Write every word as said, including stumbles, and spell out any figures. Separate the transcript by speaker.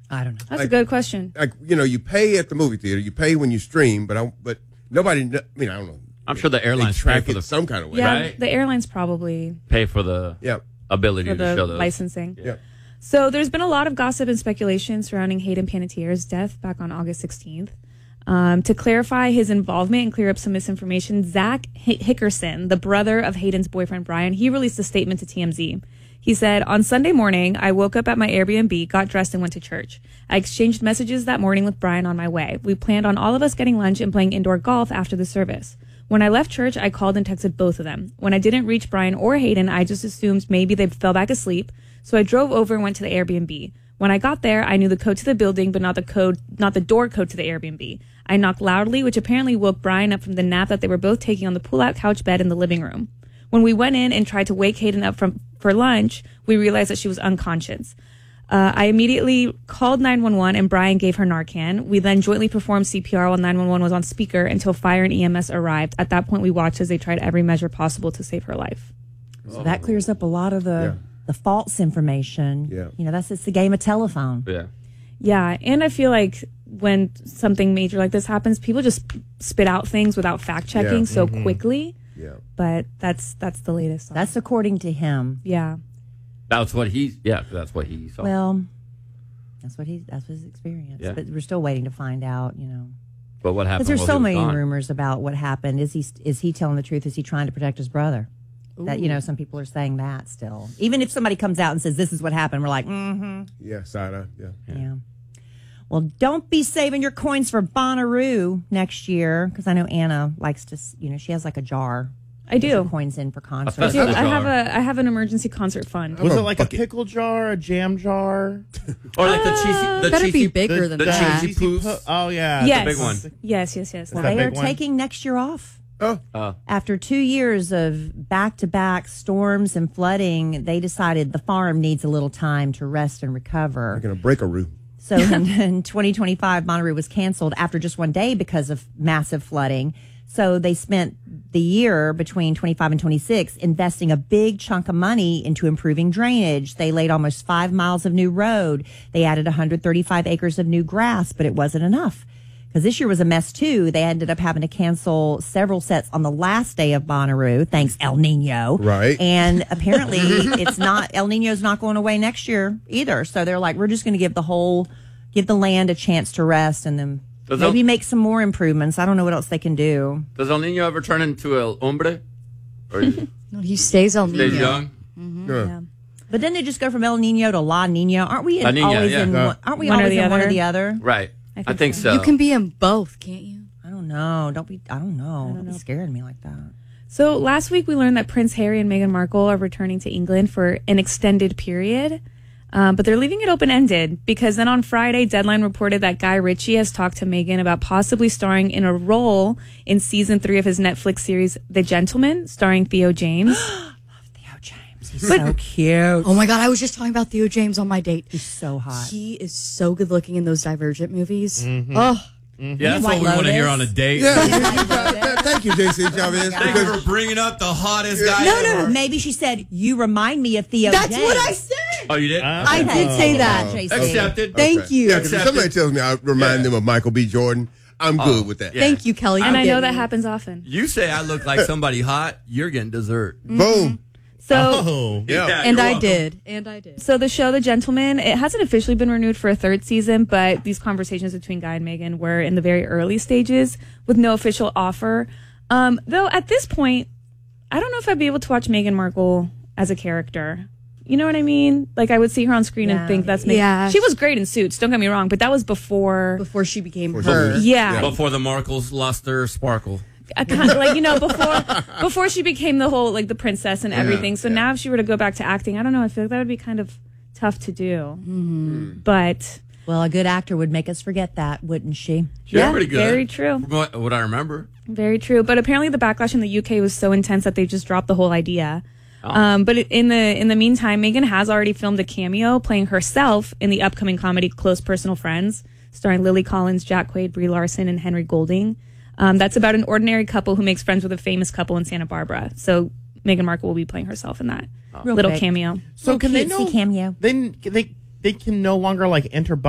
Speaker 1: I don't know.
Speaker 2: That's
Speaker 3: like,
Speaker 2: a good question.
Speaker 3: Like, you know, you pay at the movie theater, you pay when you stream, but I, but nobody, I mean, I don't know.
Speaker 4: I'm sure the airlines
Speaker 3: they track
Speaker 4: pay for
Speaker 3: it
Speaker 4: the
Speaker 3: some kind of way.
Speaker 2: Yeah,
Speaker 4: right?
Speaker 2: the airlines probably
Speaker 4: pay for the
Speaker 3: Yeah.
Speaker 4: ability
Speaker 2: for
Speaker 4: to
Speaker 2: the
Speaker 4: show those.
Speaker 2: licensing.
Speaker 3: Yeah.
Speaker 2: So there's been a lot of gossip and speculation surrounding Hayden Panettiere's death back on August sixteenth. Um, to clarify his involvement and clear up some misinformation, Zach H- Hickerson, the brother of Hayden's boyfriend Brian, he released a statement to T M Z. He said, on Sunday morning, I woke up at my Airbnb, got dressed, and went to church. I exchanged messages that morning with Brian on my way. We planned on all of us getting lunch and playing indoor golf after the service. When I left church, I called and texted both of them. When I didn't reach Brian or Hayden, I just assumed maybe they fell back asleep. So I drove over and went to the Airbnb. When I got there, I knew the code to the building, but not the code, not the door code to the Airbnb. I knocked loudly, which apparently woke Brian up from the nap that they were both taking on the pull-out couch bed in the living room. When we went in and tried to wake Hayden up from for lunch, we realized that she was unconscious. Uh, I immediately called nine one one and Brian gave her Narcan. We then jointly performed C P R while nine one one was on speaker until fire and E M S arrived. At that point, we watched as they tried every measure possible to save her life.
Speaker 1: So that clears up a lot of the
Speaker 3: Yeah.
Speaker 1: the false information.
Speaker 3: Yeah.
Speaker 1: You know, that's it's the game of telephone.
Speaker 4: Yeah.
Speaker 2: Yeah, and I feel like when something major like this happens, people just spit out things without fact checking
Speaker 3: Yeah.
Speaker 2: so quickly.
Speaker 3: Yeah.
Speaker 2: But that's that's the latest. on
Speaker 1: That's according to him.
Speaker 2: it. yeah.
Speaker 4: That's what he. Yeah, that's what he saw.
Speaker 1: Well, that's what he that's his experience.
Speaker 4: Yeah.
Speaker 1: But we're still waiting to find out. You know,
Speaker 4: but what happened?
Speaker 1: because there's
Speaker 4: while
Speaker 1: so
Speaker 4: he was
Speaker 1: many
Speaker 4: gone?
Speaker 1: rumors about what happened. Is he is he telling the truth? Is he trying to protect his brother? That you know, some people are saying that still. Even if somebody comes out and says this is what happened, we're like, mm-hmm.
Speaker 3: Yeah, side eye. Yeah.
Speaker 1: Yeah. Well, don't be saving your coins for Bonnaroo next year, because I know Anna likes to, you know, she has like a jar.
Speaker 2: I
Speaker 1: Puts her
Speaker 2: do.
Speaker 1: coins in for
Speaker 2: I,
Speaker 1: concerts.
Speaker 2: do.
Speaker 4: That's
Speaker 2: I
Speaker 4: a
Speaker 2: have
Speaker 4: jar.
Speaker 2: a I have an emergency concert fund.
Speaker 5: Was
Speaker 3: I'm
Speaker 5: it
Speaker 3: a
Speaker 5: like
Speaker 3: bucket.
Speaker 5: a pickle jar, a jam jar?
Speaker 4: Or like the cheesy. The
Speaker 6: Better
Speaker 4: cheesy,
Speaker 6: be bigger
Speaker 5: The-
Speaker 6: than
Speaker 4: the
Speaker 6: that.
Speaker 4: cheesy poofs.
Speaker 5: po- oh, yeah.
Speaker 2: Yes.
Speaker 4: big one.
Speaker 2: Yes, yes, yes.
Speaker 1: Well,
Speaker 5: that
Speaker 1: they are
Speaker 5: big one?
Speaker 1: taking next year off.
Speaker 3: Oh,
Speaker 4: Uh,
Speaker 1: After two years of back-to-back storms and flooding, they decided the farm needs a little time to rest and recover.
Speaker 3: I'm going to break a roo.
Speaker 1: So in, in twenty twenty-five, Bonnaroo was canceled after just one day because of massive flooding. So they spent the year between twenty-five and twenty-six investing a big chunk of money into improving drainage. They laid almost five miles of new road. They added one hundred thirty-five acres of new grass, but it wasn't enough. Because this year was a mess, too. They ended up having to cancel several sets on the last day of Bonnaroo, thanks El Nino.
Speaker 3: Right.
Speaker 1: And apparently it's not, El Nino's not going away next year either. So they're like, we're just going to give the whole, give the land a chance to rest and then
Speaker 4: Does
Speaker 1: maybe
Speaker 4: El-
Speaker 1: make some more improvements. I don't know what else they can do.
Speaker 4: does El Nino ever turn into El Hombre? Or is he
Speaker 6: No, he stays El Nino.
Speaker 4: stays young?
Speaker 3: Yeah.
Speaker 1: But then they just go from El Nino to La Nino. Aren't we in,
Speaker 4: La Niña,
Speaker 1: always
Speaker 4: yeah.
Speaker 1: in
Speaker 3: Uh,
Speaker 1: one, aren't we
Speaker 2: One or
Speaker 1: always
Speaker 2: the
Speaker 1: in one or
Speaker 2: other.
Speaker 1: the other?
Speaker 4: Right.
Speaker 2: I
Speaker 4: I
Speaker 2: think
Speaker 4: think,
Speaker 2: so.
Speaker 4: so.
Speaker 6: You can be in both, can't you?
Speaker 1: I don't know. Don't be, I don't know. Don't be scaring me like that.
Speaker 2: So last week we learned that Prince Harry and Meghan Markle are returning to England for an extended period. Um, but they're leaving it open-ended because then on Friday, Deadline reported that Guy Ritchie has talked to Meghan about possibly starring in a role in season three of his Netflix series, The Gentleman, starring Theo James.
Speaker 1: Theo James. He's so cute.
Speaker 6: Oh my God, I was just talking about Theo James on my date.
Speaker 1: He's so hot.
Speaker 6: He is so good looking in those Divergent movies.
Speaker 4: Mm-hmm.
Speaker 6: Oh,
Speaker 7: Yeah, that's
Speaker 1: White
Speaker 7: what we want to
Speaker 1: Lotus.
Speaker 7: hear on a date.
Speaker 3: Yeah. yeah, Thank you, J C Chavez.
Speaker 7: Thank you
Speaker 3: Because
Speaker 7: for bringing up the hottest guy
Speaker 1: No,
Speaker 7: ever.
Speaker 1: no, maybe she said, you remind me of Theo
Speaker 6: that's
Speaker 1: James.
Speaker 6: what I said.
Speaker 4: Oh, you did?
Speaker 6: I
Speaker 1: Okay,
Speaker 6: did say
Speaker 1: take it
Speaker 6: that.
Speaker 1: back, J C.
Speaker 4: Accepted.
Speaker 6: Thank
Speaker 3: Okay.
Speaker 6: you.
Speaker 3: Yeah, 'cause if somebody tells me I remind them of Michael B. Jordan, I'm good with that.
Speaker 4: yeah.
Speaker 6: Thank you, Kelly.
Speaker 2: And
Speaker 6: You
Speaker 2: I know
Speaker 6: did.
Speaker 2: that happens often.
Speaker 4: You say I look like somebody hot, you're getting dessert.
Speaker 3: Boom.
Speaker 2: So
Speaker 5: Oh.
Speaker 3: Yeah.
Speaker 6: And
Speaker 4: you're
Speaker 6: I
Speaker 4: welcome.
Speaker 6: did. And I did.
Speaker 2: So the show, The Gentleman, it hasn't officially been renewed for a third season, but these conversations between Guy and Meghan were in the very early stages with no official offer. Um, though at this point, I don't know if I'd be able to watch Meghan Markle as a character. You know what I mean? Like I would see her on screen
Speaker 1: Yeah.
Speaker 2: and think that's Meghan.
Speaker 6: Yeah.
Speaker 2: She was great in Suits, don't get me wrong, but that was before.
Speaker 6: Before she became
Speaker 3: Before
Speaker 6: her.
Speaker 3: she-
Speaker 2: Yeah,
Speaker 4: Before the Markles lost their sparkle.
Speaker 2: I kind of like you know before before she became the whole like the princess and everything. So
Speaker 3: yeah.
Speaker 2: now if she were to go back to acting, I don't know. I feel like that would be kind of tough to do. But
Speaker 1: Well, a good actor would make us forget that, wouldn't she?
Speaker 4: She was
Speaker 2: yeah,
Speaker 4: pretty good.
Speaker 2: very true.
Speaker 4: From what, what I remember.
Speaker 2: Very true. But apparently the backlash in the U K was so intense that they just dropped the whole idea. Um, but in the in the meantime, Meghan has already filmed a cameo playing herself in the upcoming comedy Close Personal Friends, starring Lily Collins, Jack Quaid, Brie Larson, and Henry Golding. Um, that's about an ordinary couple who makes friends with a famous couple in Santa Barbara. So Meghan Markle will be playing herself in that
Speaker 1: Real
Speaker 2: little
Speaker 1: quick.
Speaker 2: cameo.
Speaker 5: So can they
Speaker 1: cutesy
Speaker 5: no,
Speaker 1: cameo.
Speaker 5: Then they they can no longer like enter